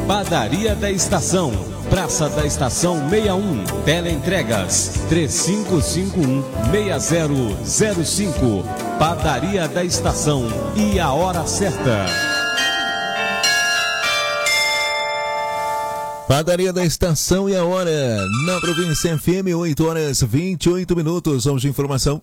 Padaria da Estação, Praça da Estação 61, Teleentregas 3551-6005. Padaria da Estação e a hora certa. Padaria da Estação e a hora na Província FM, 8h28. Vamos de informação.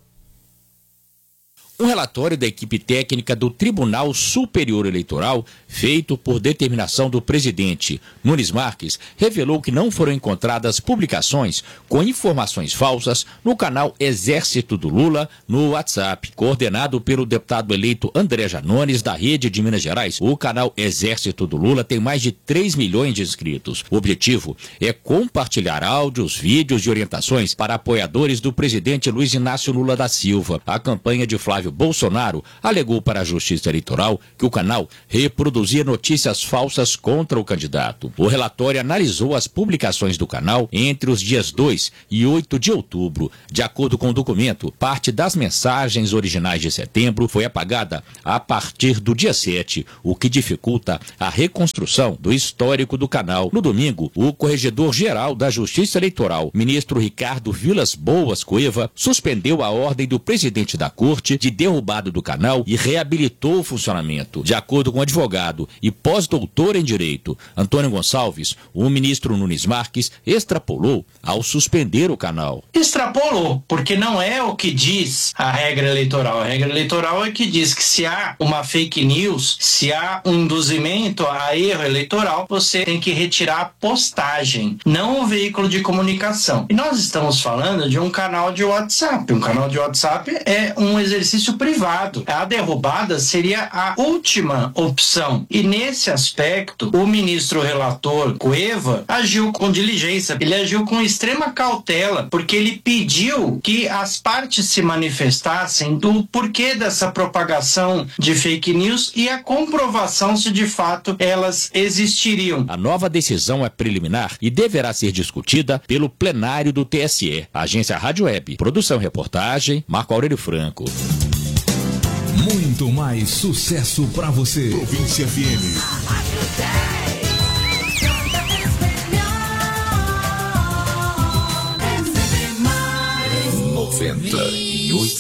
Um relatório da equipe técnica do Tribunal Superior Eleitoral, feito por determinação do presidente Nunes Marques, revelou que não foram encontradas publicações com informações falsas no canal Exército do Lula no WhatsApp. Coordenado pelo deputado eleito André Janones, da Rede de Minas Gerais, o canal Exército do Lula tem mais de 3 milhões de inscritos. O objetivo é compartilhar áudios, vídeos e orientações para apoiadores do presidente Luiz Inácio Lula da Silva. A campanha de Flávio Bolsonaro alegou para a Justiça Eleitoral que o canal reproduzia notícias falsas contra o candidato. O relatório analisou as publicações do canal entre os dias 2 e 8 de outubro. De acordo com o documento, parte das mensagens originais de setembro foi apagada a partir do dia 7, o que dificulta a reconstrução do histórico do canal. No domingo, o corregedor-geral da Justiça Eleitoral, ministro Ricardo Vilas Boas Cueva, suspendeu a ordem do presidente da Corte de derrubado do canal e reabilitou o funcionamento. De acordo com o advogado e pós-doutor em Direito Antônio Gonçalves, o ministro Nunes Marques extrapolou ao suspender o canal. Extrapolou, porque não é o que diz a regra eleitoral. A regra eleitoral é que diz que se há uma fake news, se há um induzimento a erro eleitoral, você tem que retirar a postagem, não o veículo de comunicação. E nós estamos falando de um canal de WhatsApp. Um canal de WhatsApp é um exercício privado. A derrubada seria a última opção. E nesse aspecto, o ministro relator Cueva agiu com diligência. Ele agiu com extrema cautela, porque ele pediu que as partes se manifestassem do porquê dessa propagação de fake news e a comprovação se de fato elas existiriam. A nova decisão é preliminar e deverá ser discutida pelo plenário do TSE. Agência Rádio Web. Produção e reportagem, Marco Aurélio Franco. Muito mais sucesso pra você. Província FM. 98.